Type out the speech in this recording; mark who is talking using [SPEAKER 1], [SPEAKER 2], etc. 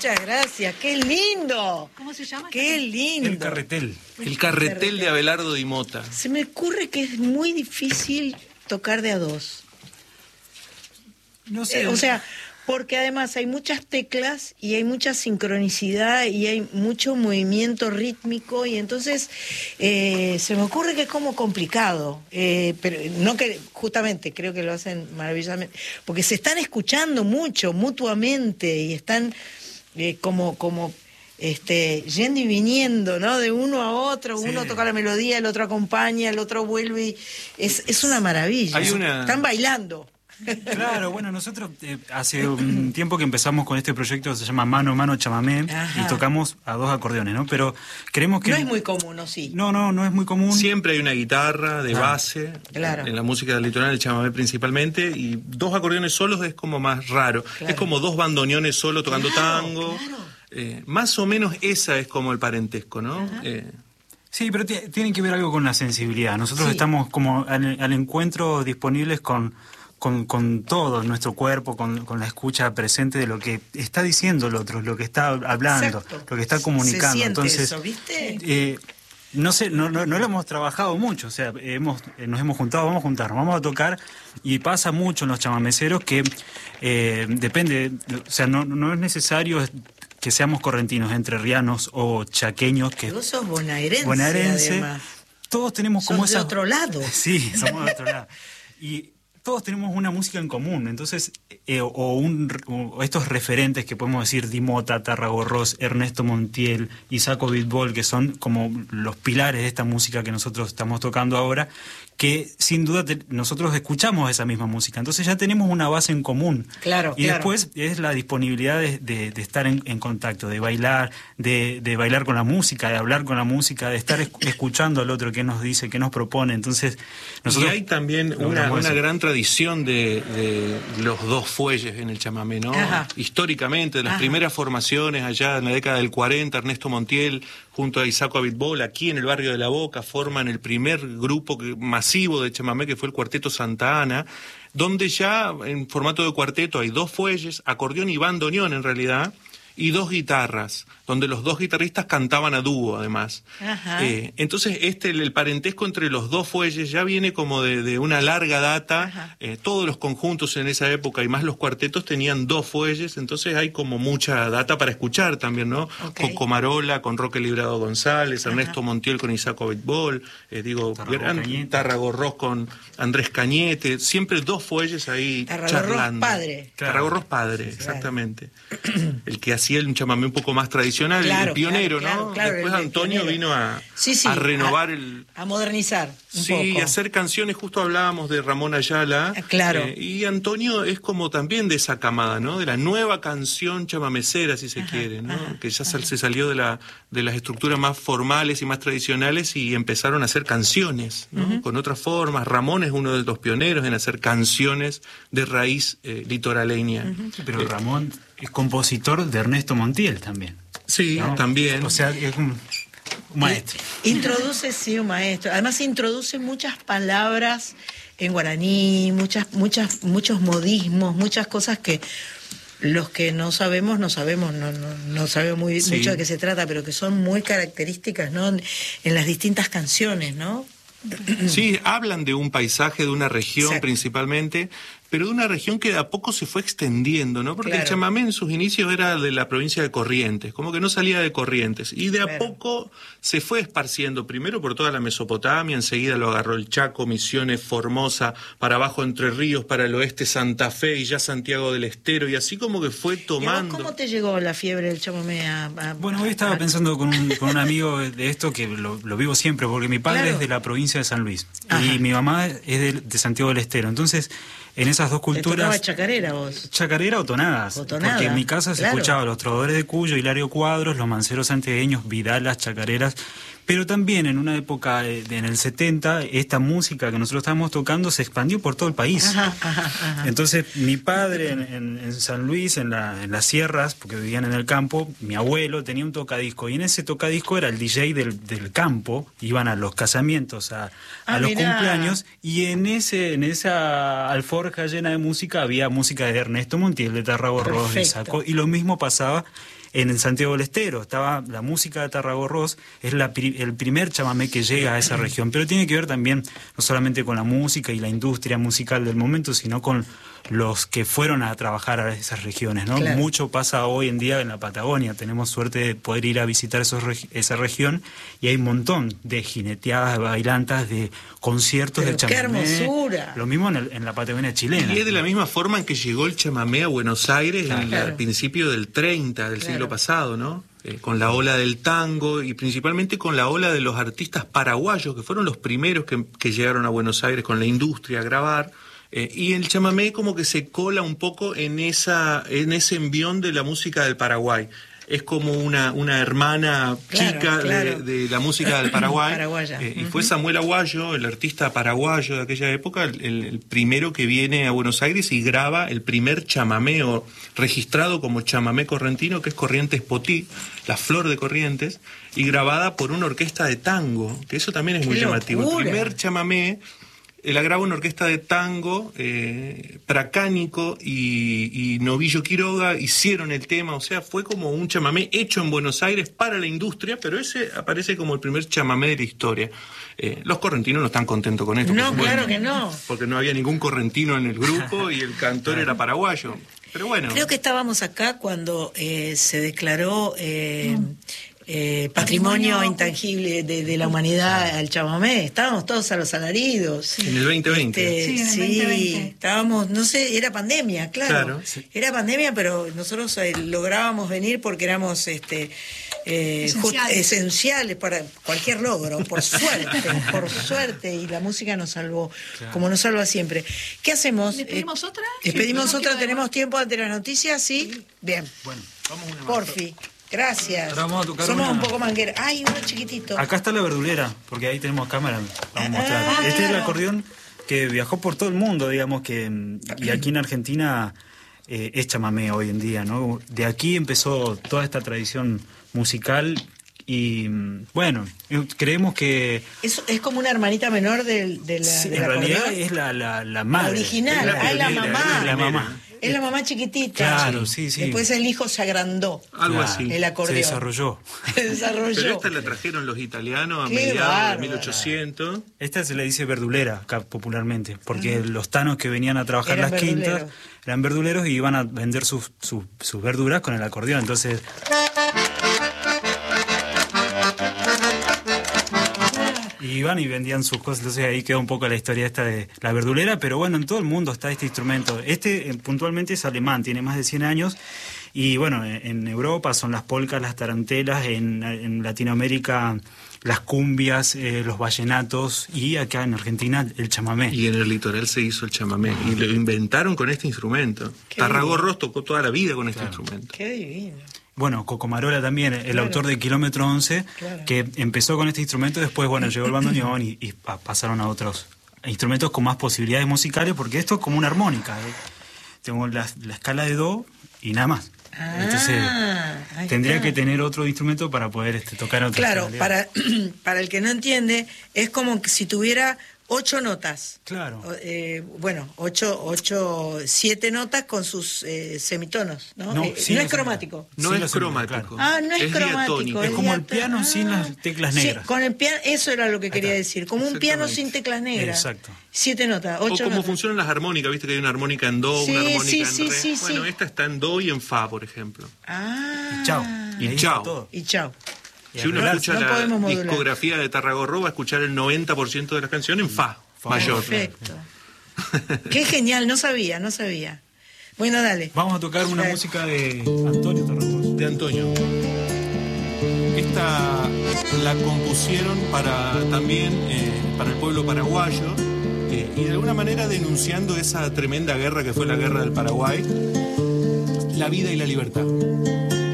[SPEAKER 1] Muchas gracias, qué lindo.
[SPEAKER 2] ¿Cómo se llama?
[SPEAKER 1] Qué lindo.
[SPEAKER 3] El carretel.
[SPEAKER 4] El carretel de Abelardo Di Mota.
[SPEAKER 1] Se me ocurre que es muy difícil tocar de a dos.
[SPEAKER 3] No sé.
[SPEAKER 1] O sea, porque además hay muchas teclas y hay mucha sincronicidad y hay mucho movimiento rítmico y entonces se me ocurre que es como complicado, pero no que justamente creo que lo hacen maravillosamente, porque se están escuchando mucho mutuamente y están como yendo y viniendo, ¿no? De uno a otro,
[SPEAKER 3] Sí.
[SPEAKER 1] Uno toca la melodía, el otro acompaña, el otro vuelve y es una maravilla. Están bailando.
[SPEAKER 3] Claro, bueno, nosotros hace un tiempo que empezamos con este proyecto que se llama Mano a Mano Chamamé.
[SPEAKER 1] Ajá.
[SPEAKER 3] Y tocamos a dos acordeones, ¿no? Pero creemos que...
[SPEAKER 1] No es muy común, ¿o sí?
[SPEAKER 3] No es muy común.
[SPEAKER 4] Siempre hay una guitarra de base,
[SPEAKER 1] Claro.
[SPEAKER 4] en la música del litoral, el chamamé principalmente, y dos acordeones solos es como más raro.
[SPEAKER 1] Claro.
[SPEAKER 4] Es como dos bandoneones solos tocando
[SPEAKER 1] Claro,
[SPEAKER 4] tango.
[SPEAKER 1] claro.
[SPEAKER 4] Más o menos esa es como el parentesco, ¿no?
[SPEAKER 3] Sí, pero tiene que ver algo con la sensibilidad. Nosotros
[SPEAKER 1] Sí.
[SPEAKER 3] estamos como al encuentro disponibles con todo nuestro cuerpo, con la escucha presente de lo que está diciendo el otro, lo que está hablando,
[SPEAKER 1] Exacto.
[SPEAKER 3] lo que está comunicando.
[SPEAKER 1] Se siente
[SPEAKER 3] Entonces,
[SPEAKER 1] eso, ¿viste?
[SPEAKER 3] no sé, no lo hemos trabajado mucho, o sea, nos hemos juntado, vamos a juntarnos, vamos a tocar, y pasa mucho en los chamameceros que depende, o sea, no es necesario que seamos correntinos, entrerrianos o chaqueños, que
[SPEAKER 1] Vos sos bonaerense, además.
[SPEAKER 3] todos tenemos como
[SPEAKER 1] Sos de otro lado.
[SPEAKER 3] Sí, somos de otro lado. Y todos tenemos una música en común, entonces, o estos referentes que podemos decir, Di Mota, Tarragorros, Ernesto Montiel, Isaco Bitbol, que son como los pilares de esta música que nosotros estamos tocando ahora, que sin duda nosotros escuchamos esa misma música, entonces ya tenemos una base en común.
[SPEAKER 1] Claro,
[SPEAKER 3] y
[SPEAKER 1] claro.
[SPEAKER 3] después es la disponibilidad de estar en contacto, de bailar, de bailar con la música, de hablar con la música, de estar escuchando al otro que nos dice, que nos propone. Entonces nosotros
[SPEAKER 4] y hay también una gran tradición de los dos fuelles en el chamamé, ¿no?
[SPEAKER 1] Ajá.
[SPEAKER 4] Históricamente, de las
[SPEAKER 1] Ajá.
[SPEAKER 4] primeras formaciones allá en la década del 40, Ernesto Montiel junto a Isaco Abitbol, aquí en el barrio de La Boca, forman el primer grupo masivo de chamamé, que fue el Cuarteto Santa Ana, donde ya en formato de cuarteto hay dos fuelles, acordeón y bandoneón en realidad, y dos guitarras, donde los dos guitarristas cantaban a dúo además.
[SPEAKER 1] Ajá.
[SPEAKER 4] Entonces el parentesco entre los dos fuelles ya viene como de una larga data. Todos los conjuntos en esa época y más los cuartetos tenían dos fuelles, entonces hay como mucha data para escuchar también, ¿no?
[SPEAKER 1] Okay.
[SPEAKER 4] Con Comarola, con Roque Librado González, Ernesto Montiel con Isaco Bitbol, Tarragorros con Andrés Cañete, siempre dos fuelles ahí charlando.
[SPEAKER 1] Padre.
[SPEAKER 4] Tarragorros padre, exactamente. El que hacía un chamamé un poco más tradicional, el pionero, ¿no? Después Antonio vino a renovar
[SPEAKER 1] a modernizar un
[SPEAKER 4] sí,
[SPEAKER 1] poco.
[SPEAKER 4] hacer canciones. Justo hablábamos de Ramón Ayala.
[SPEAKER 1] Claro.
[SPEAKER 4] Y Antonio es como también de esa camada, ¿no? De la nueva canción chamamecera, si se quiere, ¿no? Que ya se salió de las estructuras más formales y más tradicionales y empezaron a hacer canciones, ¿no? Con otras formas. Ramón es uno de los pioneros en hacer canciones de raíz litoraleña.
[SPEAKER 3] Pero Ramón es compositor de Ernesto Montiel también.
[SPEAKER 4] Sí,
[SPEAKER 3] ¿no?
[SPEAKER 4] también.
[SPEAKER 3] O sea, es un maestro.
[SPEAKER 1] Introduce, sí, un maestro. Además introduce muchas palabras en guaraní, muchos modismos, muchas cosas que los que no sabemos, no sabemos mucho de qué se trata, pero que son muy características, ¿no? En las distintas canciones, ¿no?
[SPEAKER 4] Sí, hablan de un paisaje, de una región
[SPEAKER 1] Exacto.
[SPEAKER 4] principalmente, pero de una región que de a poco se fue extendiendo, ¿no? Porque el chamamé en sus inicios era de la provincia de Corrientes, como que no salía de Corrientes, y de a poco se fue esparciendo, primero por toda la Mesopotamia, enseguida lo agarró el Chaco, Misiones, Formosa, para abajo Entre Ríos, para el oeste Santa Fe y ya Santiago del Estero, y así como que fue tomando.
[SPEAKER 1] ¿Y vos cómo te llegó la fiebre del chamamé
[SPEAKER 3] Bueno, hoy estaba pensando con un amigo de esto que lo vivo siempre, porque mi padre es de la provincia de San Luis y mi mamá es de Santiago del Estero, entonces en esas dos culturas...
[SPEAKER 1] ¿Te tocaba chacarera vos?
[SPEAKER 3] Chacarera o tonadas. Porque en mi casa se escuchaba los trovadores de Cuyo, Hilario Cuadros, los manceros santiagueños, vidalas, chacareras. Pero también en una época, en el 70, esta música que nosotros estábamos tocando se expandió por todo el país. Entonces, mi padre en San Luis, en las sierras, porque vivían en el campo, mi abuelo tenía un tocadisco, y en ese tocadisco era el DJ del campo, iban a los casamientos, a los cumpleaños, y en esa alforja llena de música había música de Ernesto Montiel, de Tarragorros, de Isaco, y lo mismo pasaba en Santiago del Estero. Estaba la música de Tarragorros, es el primer chamamé que llega a esa región, pero tiene que ver también no solamente con la música y la industria musical del momento, sino con los que fueron a trabajar a esas regiones, ¿no? Claro. Mucho pasa hoy en día en la Patagonia, tenemos suerte de poder ir a visitar esa región y hay un montón de jineteadas, de bailantas, de conciertos del chamamé.
[SPEAKER 1] ¡Qué hermosura!
[SPEAKER 3] Lo mismo en la Patagonia chilena.
[SPEAKER 4] Y es de la misma forma en que llegó el chamamé a Buenos Aires al principio del 30, del siglo pasado, ¿no? Con la ola del tango y principalmente con la ola de los artistas paraguayos, que fueron los primeros que llegaron a Buenos Aires con la industria a grabar. Y el chamamé como que se cola un poco en ese envión de la música del Paraguay. Es como una hermana chica de la música del Paraguay. Y fue Samuel Aguayo, el artista paraguayo de aquella época, el primero que viene a Buenos Aires y graba el primer chamamé registrado como chamamé correntino, que es Corrientes Potí, la flor de Corrientes, y grabada por una orquesta de tango, que eso también es muy llamativo. El primer chamamé la graba una orquesta de tango, Pracánico y Novillo Quiroga hicieron el tema, o sea, fue como un chamamé hecho en Buenos Aires para la industria, pero ese aparece como el primer chamamé de la historia. Los correntinos no están contentos con esto.
[SPEAKER 1] No, claro que no.
[SPEAKER 4] Porque no había ningún correntino en el grupo y el cantor era paraguayo. Pero bueno.
[SPEAKER 1] Creo que estábamos acá cuando se declaró... patrimonio intangible de la humanidad al chamamé. Estábamos todos a los alaridos.
[SPEAKER 4] En el 2020.
[SPEAKER 1] Sí, 2020. Estábamos, no sé, era pandemia, claro. Era pandemia, pero nosotros lográbamos venir porque éramos esenciales para cualquier logro, por suerte, y la música nos salvó, como nos salva siempre. ¿Qué hacemos?
[SPEAKER 2] ¿Le pedimos otra?
[SPEAKER 1] ¿Les pedimos otra? ¿Tenemos tiempo ante las noticias? ¿Sí? Bien.
[SPEAKER 3] Bueno, vamos a una
[SPEAKER 1] Porfi. Gracias.
[SPEAKER 3] Vamos a tocar
[SPEAKER 1] Somos un poco manguera. Ay, uno chiquitito.
[SPEAKER 3] Acá está la verdulera, porque ahí tenemos cámara. Vamos a mostrar. Este es el acordeón que viajó por todo el mundo, digamos, y aquí en Argentina es chamamé hoy en día, ¿no? De aquí empezó toda esta tradición musical y, bueno, creemos que...
[SPEAKER 1] Es como una hermanita menor de la...
[SPEAKER 3] Sí,
[SPEAKER 1] de
[SPEAKER 3] en
[SPEAKER 1] la
[SPEAKER 3] realidad
[SPEAKER 1] acordeón.
[SPEAKER 3] es la madre.
[SPEAKER 1] La original, es la mamá.
[SPEAKER 3] La mamá.
[SPEAKER 1] Es la mamá chiquitita.
[SPEAKER 3] Claro, sí.
[SPEAKER 1] Después el hijo se agrandó.
[SPEAKER 4] Algo así.
[SPEAKER 1] El acordeón.
[SPEAKER 3] Se desarrolló.
[SPEAKER 4] Pero esta la trajeron los italianos a mediados de 1800.
[SPEAKER 3] Esta se le dice verdulera acá popularmente, porque los tanos que venían a trabajar las quintas eran verduleros y iban a vender sus verduras con el acordeón. Entonces... Y iban y vendían sus cosas, entonces ahí queda un poco la historia esta de la verdulera, pero bueno, en todo el mundo está este instrumento. Puntualmente es alemán, tiene más de 100 años, y bueno, en Europa son las polcas, las tarantelas, en Latinoamérica las cumbias, los vallenatos, y acá en Argentina el chamamé.
[SPEAKER 4] Y en el litoral se hizo el chamamé, y lo inventaron con este instrumento. Tarragorros tocó toda la vida con este instrumento.
[SPEAKER 1] Qué divino.
[SPEAKER 3] Bueno, Cocomarola también, el autor de Kilómetro 11, que empezó con este instrumento, después, bueno, llegó el bandoneón y pasaron a otros instrumentos con más posibilidades musicales, porque esto es como una armónica. Tengo la escala de do y nada más. Entonces, tendría que tener otro instrumento para poder tocar otra.
[SPEAKER 1] Claro, para el que no entiende, es como que si tuviera 8 notas.
[SPEAKER 3] Claro.
[SPEAKER 1] 7 notas con sus semitonos, ¿no?
[SPEAKER 3] No,
[SPEAKER 1] no es cromático.
[SPEAKER 4] No es cromático.
[SPEAKER 1] No es cromático.
[SPEAKER 3] Es como el piano sin las teclas negras.
[SPEAKER 1] Sí, con el piano, eso era lo que quería decir. Como un piano sin teclas negras.
[SPEAKER 3] Exacto.
[SPEAKER 1] 7 notas, 8 notas.
[SPEAKER 4] O como funcionan las armónicas, viste que hay una armónica en do, una armónica en re.
[SPEAKER 1] Sí,
[SPEAKER 4] bueno, esta está en do y en fa, por ejemplo.
[SPEAKER 3] Y chao.
[SPEAKER 4] Y chao.
[SPEAKER 1] Y chao.
[SPEAKER 4] Si uno escucha la discografía de Tarragorro, va a escuchar el 90% de las canciones en fa mayor.
[SPEAKER 1] Perfecto. Qué genial, no sabía. Bueno, dale.
[SPEAKER 3] Vamos a tocar una música de Antonio Tarragorro.
[SPEAKER 4] De Antonio. Esta la compusieron también para el pueblo paraguayo y de alguna manera denunciando esa tremenda guerra que fue la guerra del Paraguay, la vida y la libertad.